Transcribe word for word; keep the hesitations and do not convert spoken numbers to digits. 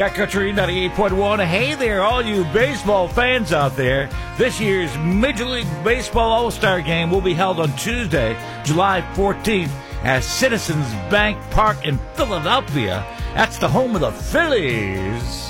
Cat Country ninety-eight point one. Hey there, all you baseball fans out there. This year's Major League Baseball All-Star Game will be held on Tuesday, July fourteenth, at Citizens Bank Park in Philadelphia. That's the home of the Phillies.